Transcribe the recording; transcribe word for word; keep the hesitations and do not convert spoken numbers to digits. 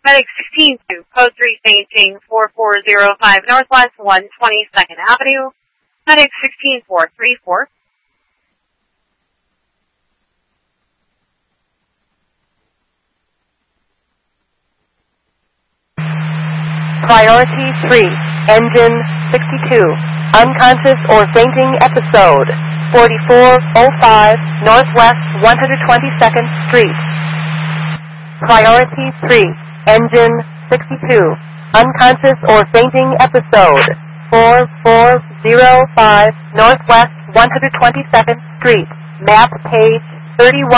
Medic sixteen two, code three staging four four zero five Northwest one hundred twenty-second Avenue. Medic sixteen four three four. Priority three, engine sixty-two, unconscious or fainting episode, forty-four oh five Northwest one hundred twenty-second Street. Priority three, engine sixty-two, unconscious or fainting episode, four four zero five Northwest one hundred twenty-second Street, map page thirty-one.